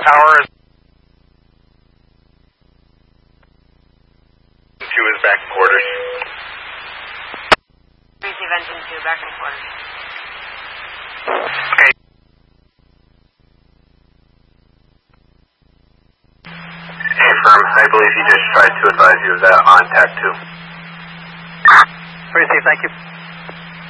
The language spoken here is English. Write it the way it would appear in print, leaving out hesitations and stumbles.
Tower is... 2 is back in quarters. Receive engine 2, back in quarters. Okay. Hey, firm, I believe he just tried to advise you of that on TAC 2. Receive, thank you.